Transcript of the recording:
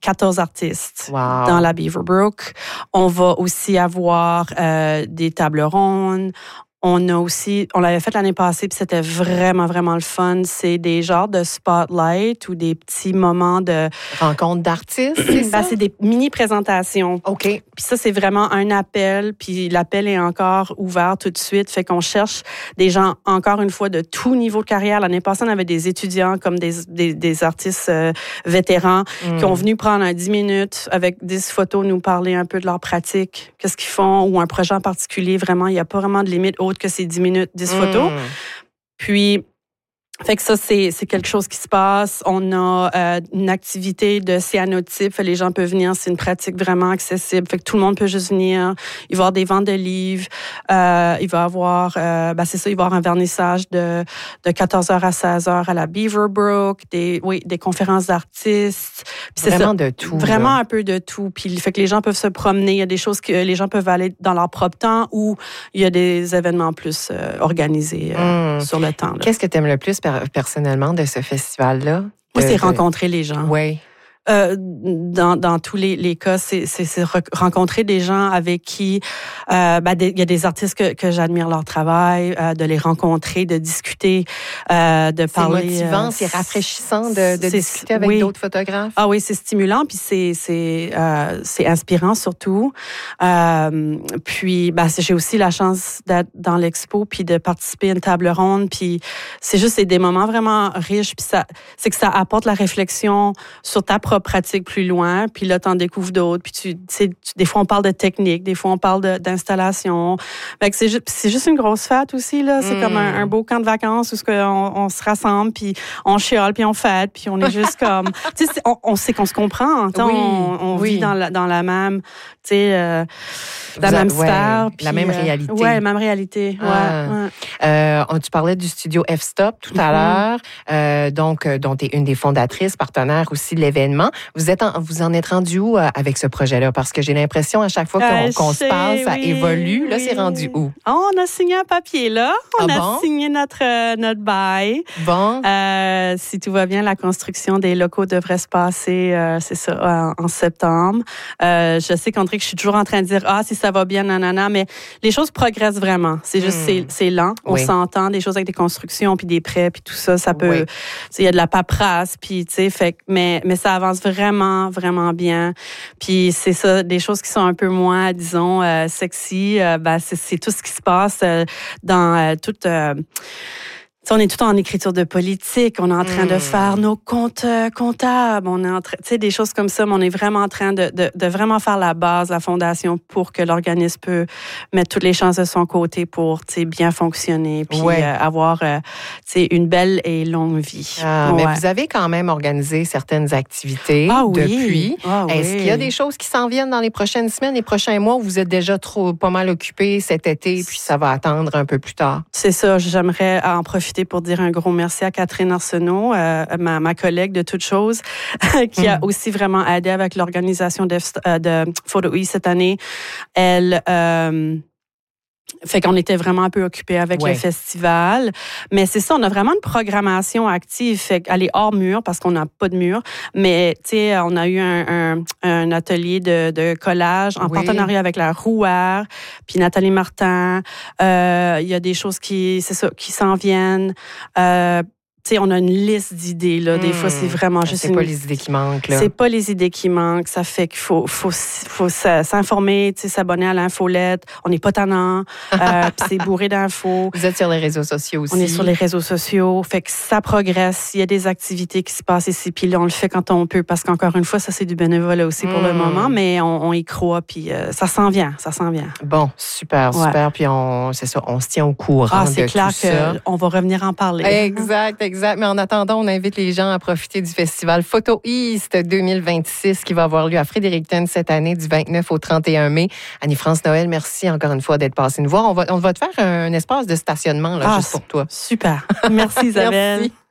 14 artistes Wow. dans la Beaverbrook. On va aussi avoir des tables rondes. On l'avait fait l'année passée, puis c'était vraiment, vraiment le fun. C'est des genres de spotlight ou des petits moments de... Rencontre d'artistes, c'est ça? c'est des mini-présentations. OK. Puis ça, c'est vraiment un appel, puis l'appel est encore ouvert tout de suite. Fait qu'on cherche des gens, encore une fois, de tout niveau de carrière. L'année passée, on avait des étudiants comme des artistes vétérans qui ont venu prendre 10 minutes avec 10 photos, nous parler un peu de leur pratique, qu'est-ce qu'ils font, ou un projet en particulier. Vraiment, il n'y a pas vraiment de limite autre que ces 10 minutes, 10 photos. Puis, fait que ça, c'est quelque chose qui se passe. On a une activité de cyanotype. Les gens peuvent venir. C'est une pratique vraiment accessible. Fait que tout le monde peut juste venir. Il va y avoir des ventes de livres. Il va y avoir, il va y avoir un vernissage de 14h à 16h à la Beaverbrook. Des conférences d'artistes. Puis vraiment de tout. Vraiment un peu de tout. Puis, fait que les gens peuvent se promener. Il y a des choses que les gens peuvent aller dans leur propre temps ou il y a des événements plus organisés sur le temps. Là. Qu'est-ce que tu aimes le plus personnellement de ce festival-là? Moi, c'est rencontrer les gens. Oui. Dans tous les cas, c'est rencontrer des gens avec qui il y a des artistes que j'admire leur travail, de les rencontrer, de discuter, de parler. C'est motivant, c'est rafraîchissant de discuter avec d'autres photographes. Ah oui, c'est stimulant, puis c'est inspirant surtout. Puis j'ai aussi la chance d'être dans l'expo puis de participer à une table ronde, puis c'est des moments vraiment riches, puis c'est que ça apporte la réflexion sur ta propre pratique plus loin, puis là, t'en découvres d'autres, puis des fois, on parle de technique, des fois, on parle d'installation. Fait que c'est juste une grosse fête aussi, là. C'est comme un beau camp de vacances où on se rassemble, puis on chiale, puis on fête, puis on est juste comme... on sait qu'on se comprend. On vit dans la même... la même sphère. Puis, la même réalité. Oui, la même réalité. Tu parlais du studio F-Stop tout à l'heure, dont tu es une des fondatrices, partenaire aussi de l'événement. Vous en êtes rendu où avec ce projet-là? Parce que j'ai l'impression, à chaque fois qu'on se parle, ça évolue. Là, c'est rendu où? On a signé un papier, là. On a signé notre bail. Bon. Si tout va bien, la construction des locaux devrait se passer, c'est ça, en septembre. Je sais qu'André, que je suis toujours en train de dire, si ça va bien, nanana, mais les choses progressent vraiment. C'est juste, c'est lent. On s'entend, des choses avec des constructions, puis des prêts, puis tout ça, ça peut... Il y a de la paperasse, puis, mais ça avance vraiment, vraiment bien. Puis c'est ça, des choses qui sont un peu moins, disons, sexy, c'est tout ce qui se passe dans toute... on est tout en écriture de politique, on est en train de faire nos comptes comptables, on est en train, des choses comme ça, mais on est vraiment en train de vraiment faire la base, la fondation pour que l'organisme peut mettre toutes les chances de son côté pour, bien fonctionner, puis avoir, une belle et longue vie. Mais vous avez quand même organisé certaines activités depuis. Est-ce qu'il y a des choses qui s'en viennent dans les prochaines semaines, les prochains mois, où vous êtes déjà pas mal occupés cet été, puis ça va attendre un peu plus tard? C'est ça, j'aimerais en profiter pour dire un gros merci à Catherine Arsenault, ma collègue de toutes choses, qui a aussi vraiment aidé avec l'organisation de Photo E cette année. Elle... fait qu'on était vraiment un peu occupés avec le festival. Mais c'est ça, on a vraiment une programmation active. Fait qu'elle est hors mur parce qu'on n'a pas de mur. Mais, on a eu un atelier de collage en partenariat avec la Rouer, puis Nathalie Martin. Il y a des choses qui s'en viennent. On a une liste d'idées, là. Des fois, c'est vraiment juste... C'est pas les idées qui manquent, là. C'est pas les idées qui manquent. Ça fait qu'il faut s'informer, s'abonner à l'infolette. On n'est pas tannant. Puis c'est bourré d'infos. Vous êtes sur les réseaux sociaux aussi. On est sur les réseaux sociaux. Fait que ça progresse. Il y a des activités qui se passent ici. Puis là, on le fait quand on peut. Parce qu'encore une fois, ça, c'est du bénévolat aussi pour le moment. Mais on y croit. Puis ça s'en vient. Bon, super. Puis on se tient au courant de tout ça. C'est clair qu'on va revenir en parler. Exact. Mais en attendant, on invite les gens à profiter du festival Photo East 2026 qui va avoir lieu à Fredericton cette année du 29 au 31 mai. Annie-France Noël, merci encore une fois d'être passée nous voir. On va te faire un espace de stationnement là, juste pour toi. Super. Merci Isabelle. Merci.